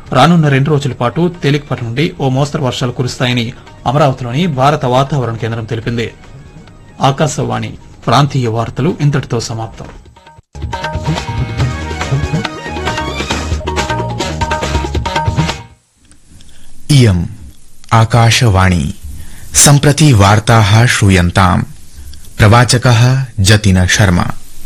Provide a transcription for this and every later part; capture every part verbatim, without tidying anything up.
రానున్న రెండు రోజుల పాటు తేలికపాటి నుండి ఓ మోస్తరు వర్షాలు కురుస్తాయని అమరావతిలోని భారత వాతావరణ కేంద్రం తెలిపింది. ఆకాశవాణి ప్రాంతీయ వార్తలు ఇంతటితో సమాప్తం. इयम् आकाशवाणी सम्प्रति वार्ताः श्रूयन्ताम्. प्रवाचकः जतिन शर्मा.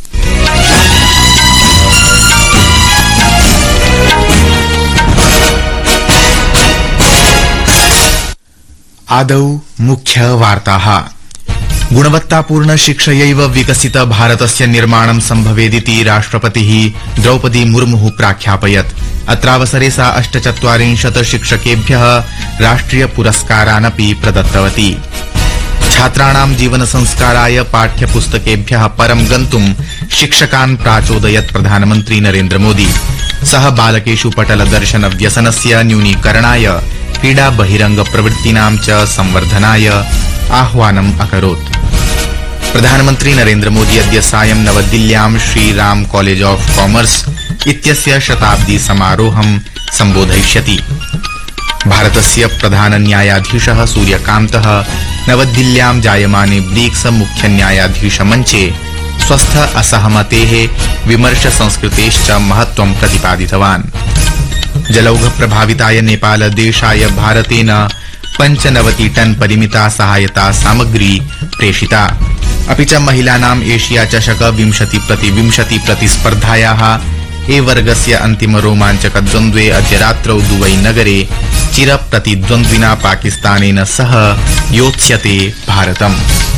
आदौ मुख्य वार्ताः. गुणवत्तापूर्ण शिक्षयैव विकसित भारतस्य निर्माणं सम्भवेदिति राष्ट्रपतिः द्रौपदी मुर्मुः प्राख्यापयत्. अत्रावसरे सा अष्टचत्वारिंशत् शिक्षकेभ्यः राष्ट्रिय पुरस्कारानपि प्रदत्तवती. छात्राणां जीवन संस्काराय पाठ्यपुस्तकेभ्यः परं गन्तुं शिक्षकान् प्राचोदयत् प्रधानमन्त्री नरेन्द्र मोदी. सः बालकेषु पटल दर्शन व्यसनस्य न्यूनीकरणाय क्रीडा बहिरंग प्रवृत्तीनां च संवर्धनाय आह्वानम् अकरोत्. प्रधानमन्त्री नरेन्द्र मोदी अद्य सायं नवदिल्ल्यां श्रीराम कॉलेज ऑफ कॉमर्स इत्यस्य शताब्दी समारोहं सम्बोधयिष्यति. भारतस्य प्रधान न्यायाधीशः सूर्यकान्तः नवदिल्ल्यां जायमाने ब्रिक्स मुख्य न्यायाधीश मञ्चे स्वस्थ असहमतेः विमर्श संस्कृतेश्च महत्त्वं प्रतिपादितवान्. जलौघ प्रभाविताय नेपाल देशाय भारतेन पंचनवति टन परिमिता सहायता सामग्री प्रेषिता. अपि च महिलानाम् एशिया चषक विंशति प्रति विंशति प्रतिस्पर्धायाः ए वर्गस्य अन्तिम रोमाञ्चक द्वन्द्वे अद्य रात्रौ दुबई नगरे चिर प्रतिद्वन्द्विना पाकिस्तानेन सह योत्स्यते भारतम्.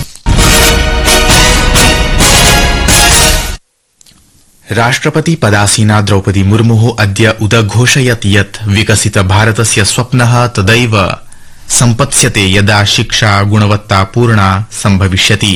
राष्ट्रपति पदासीना द्रौपदी मुर्मुः अद्य उदघोषयत् यत् विकसित भारतस्य स्वप्नः तदैव सम्पत्स्यते यदा शिक्षा गुणवत्तापूर्णा सम्भविष्यति.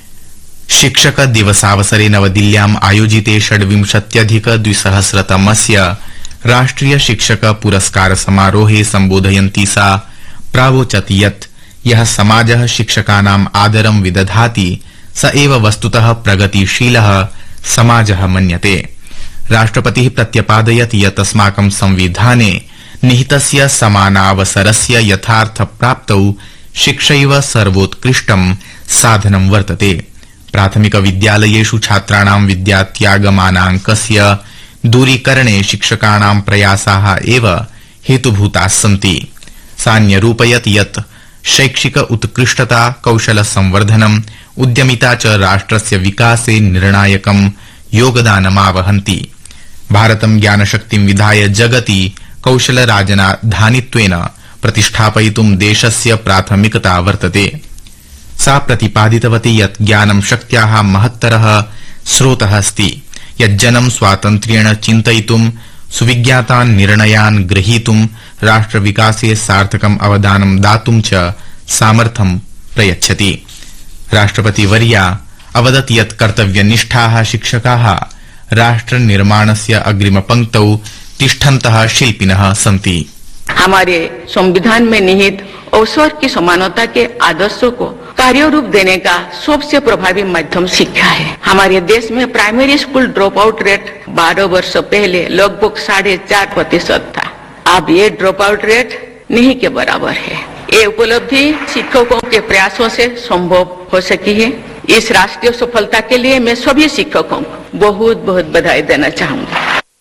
शिक्षक दिवसावसरे नवदिल्ल्याम् आयोजिते षड्विंशत्यधिक द्विसहस्रतमस्य राष्ट्रिय शिक्षक पुरस्कार समारोहे सम्बोधयन्ती सा प्रावोचत् यत् यः समाजः शिक्षकानाम् आदरं विदधाति स एव वस्तुतः प्रगतिशीलः समाजः मन्यते. राष्ट्रपतिः प्रत्यपादयत् यत् अस्माकं संविधाने निहितस्य समानावसरस्य यथार्थ प्राप्तौ शिक्षैव सर्वोत्कृष्टं साधनं वर्तते. प्राथमिक विद्यालयेषु छात्राणां विद्यात्यागमानाङ्कस्य दूरीकरणे शिक्षकाणां प्रयासाः एव हेतुभूताः सन्ति. सा न्यरूपयत् यत् शैक्षिक उत्कृष्टता, कौशल संवर्धनम्, उद्यमिता च राष्ट्रस्य विकासे निर्णायकं योगदानमावहन्ति. भारतं ज्ञानशक्तिं विधाय जगति कौशल राजधानित्वेन प्रतिष्ठापयितुं देशस्य प्राथमिकता वर्तते. सा प्रतिपादितवती यत् ज्ञानं शक्त्याः महत्तरः स्रोतः अस्ति. यज्जनं स्वातन्त्र्येण चिन्तयितुं, सुविज्ञातान् निर्णयान् ग्रहीतुं, राष्ट्रविकासे सार्थकम् अवदानं दातुं च सामर्थ्यं प्रयच्छति. राष्ट्रपतिवर्या अवदत् यत् कर्तव्यनिष्ठाः शिक्षकाः राष्ट्रनिर्माणस्य अग्रिमपङ्क्तौ तिष्ठन्तः शिल्पिनः सन्ति. हमारे संविधान में निहित अवसर की समानता के आदर्शों को कार्य रूप देने का सबसे प्रभावी माध्यम शिक्षा है. हमारे देश में primary school drop out rate बारह वर्ष पहले लगभग साढ़े चार प्रतिशत था. अब ये ड्रॉप आउट रेट नहीं के बराबर है. ये उपलब्धि शिक्षकों के प्रयासों से संभव हो सकी है. इस राष्ट्रीय सफलता के लिए मैं सभी शिक्षकों को बहुत बहुत बधाई देना चाहूंगा.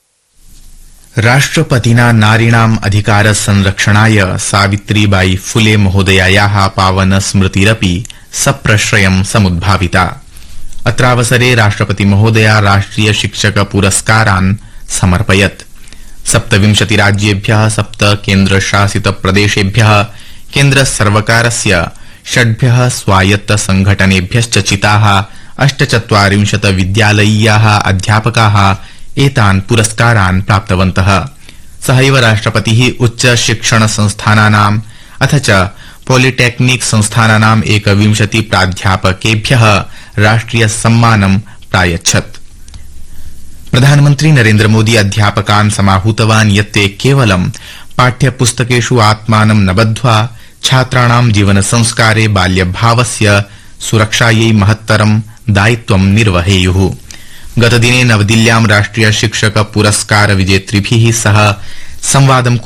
राष्ट्रपतिना नारीणाम् अधिकार संरक्षणाय सावित्रीबाई फुले महोदयायाः पावन स्मृतिरपि सप्रश्रयं समुद्भाविता. अत्रावसरे राष्ट्रपति महोदया राष्ट्रिय शिक्षक पुरस्कारान् समर्पयत्. सप्तविंशति राज्येभ्यः, सप्त केन्द्रशासित प्रदेशेभ्यः, केन्द्र सर्वकारस्य षड्भ्यः स्वायत्त संघटनेभ्यश्च चिताः अष्टचत्वारिंशत् विद्यालयीयाः अध्यापकाः एतान् पुरस्कारान् प्राप्तवन्तः. सहैव राष्ट्रपतिः उच्च शिक्षण संस्थानानाम् अथ च पॉलिटेक्निक संस्थानानाम् एकविंशति प्राध्यापकेभ्यः राष्ट्रिय सम्मानं प्रायच्छत्. प्रधानमन्त्री नरेन्द्र मोदी अध्यापकान् समाहूतवान् यत् ते केवलं पाठ्यपुस्तकेषु आत्मानं न बद्ध्वा छात्राणां जीवन संस्कारे बाल्यभावस्य सुरक्षायै महत्तरं दायित्वं निर्वहेयुः. गतदिने नवदिल्ल्यां राष्ट्रिय शिक्षक पुरस्कार विजेतृभिः सह संवादं